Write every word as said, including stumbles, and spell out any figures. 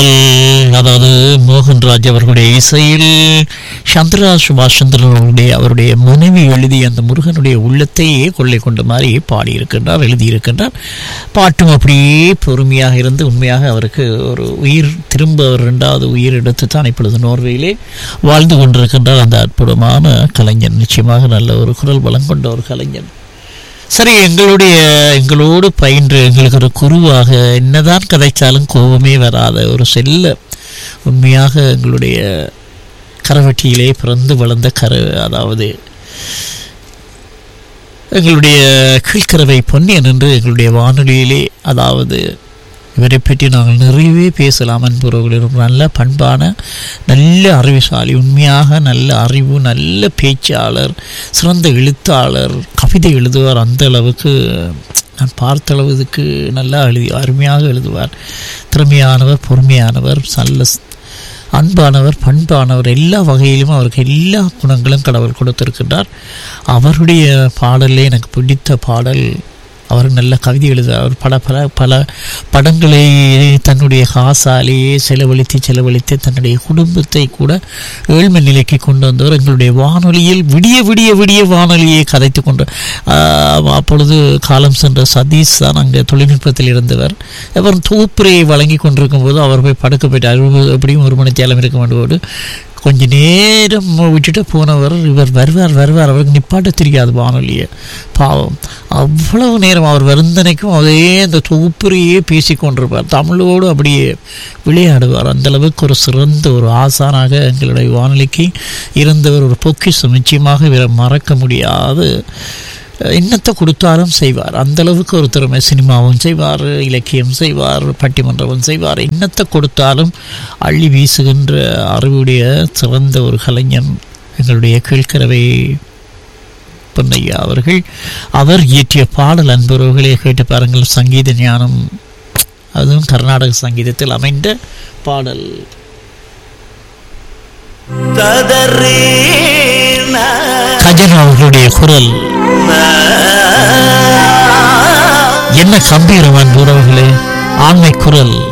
பாடல், அதாவது மோகன்ராஜ் அவர்களுடைய இசையில் சந்திரா சுபாஷ் சந்திரன் அவருடைய அவருடைய மனைவி எழுதிய அந்த முருகனுடைய உள்ளத்தையே கொள்ளை கொண்ட மாதிரி பாடியிருக்கின்றார், எழுதியிருக்கின்றார். பாட்டும் அப்படியே பொறுமையாக இருந்து உண்மையாக அவருக்கு ஒரு உயிர் திரும்ப அவர் இரண்டாவது உயிர் எடுத்து தான் இப்பொழுது நோர்வேயிலே வாழ்ந்து கொண்டிருக்கின்றார் அந்த அற்புதமான கலைஞர். நிச்சயமாக நல்ல ஒரு குரல் பலம் கொண்ட ஒரு கலைஞர். சரி, எங்களுடைய எங்களோடு பயின்று எங்களுக்கு ஒரு குருவாக என்னதான் கதைச்சாலும் கோபமே வராத ஒரு செல்ல, உண்மையாக எங்களுடைய கரவட்டியிலே பிறந்து வளர்ந்த கரு, அதாவது எங்களுடைய கீழ்கரவை பொன்னியன் என்று எங்களுடைய வானொலியிலே, அதாவது இவரை பற்றி நாங்கள் நிறையவே பேசலாம். அன்புறவர்கள் நல்ல பண்பான நல்ல அறிவுசாலி, உண்மையாக நல்ல அறிவு, நல்ல பேச்சாளர், சிறந்த எழுத்தாளர், கவிதை எழுதுவார். அந்த அளவுக்கு நான் பார்த்த அளவுக்கு நல்லா எழுதி அருமையாக எழுதுவார். திறமையானவர், பொறுமையானவர், நல்ல அன்பானவர், பண்பானவர். எல்லா வகையிலும் அவருக்கு எல்லா குணங்களும் கடவுள் கொடுத்திருக்கின்றார். அவருடைய பாடலே எனக்கு பிடித்த பாடல். அவர் நல்ல கவிதை எழுதுவார். அவர் பல பல பல படங்களை தன்னுடைய காசாலேயே செலவழித்து செலவழித்து தன்னுடைய குடும்பத்தை கூட ஏழ்மை நிலைக்கு கொண்டு வந்தவர். எங்களுடைய வானொலியில் விடிய விடிய விடிய வானொலியை கதைத்து கொண்டு, அப்பொழுது காலம் சென்ற சதீஷ் தான் அங்கே தொழில்நுட்பத்தில் இருந்தவர். அவர் தொகுப்புரையை வழங்கி கொண்டிருக்கும் போது அவர் போய் படுக்க போயிட்டார். எப்படியும் ஒரு மணி தேலம் இருக்க வேண்டும்போது கொஞ்ச நேரம் விட்டுட்டு போனவர் இவர் வருவார் வருவார் அவருக்கு நிப்பாட்ட தெரியாது வானொலியை. பாவம், அவ்வளவு நேரம் அவர் வருந்தனைக்கும் அதே அந்த தொகுப்புரையே பேசி கொண்டிருப்பார். தமிழோடு அப்படியே விளையாடுவார். அந்தளவுக்கு ஒரு சிறந்த ஒரு ஆசானாக எங்களுடைய வானொலிக்கு இருந்தவர். ஒரு பொக்கிஷம், நிச்சயமாக இவரை மறக்க முடியாது. இன்னத்தை கொடுத்தாலும் செய்வார். அந்தளவுக்கு ஒரு திறமை. சினிமாவும் செய்வார், இலக்கியம் செய்வார், பட்டிமன்றமும் செய்வார். இன்னத்தை கொடுத்தாலும் அள்ளி வீசுகின்ற அறிவுடைய சிறந்த ஒரு கலைஞன் எங்களுடைய கீழ்கரவை பொன்னையா அவர்கள். அவர் இயற்றிய பாடல் அன்புறவுகளே கேட்டு பாருங்கள். சங்கீத ஞானம், அதுவும் கர்நாடக சங்கீதத்தில் அமைந்த பாடல். கஜன் அவர்களுடைய குரல் என்ன கம்பீரமான உறவுகளே, ஆண்மை குரல்.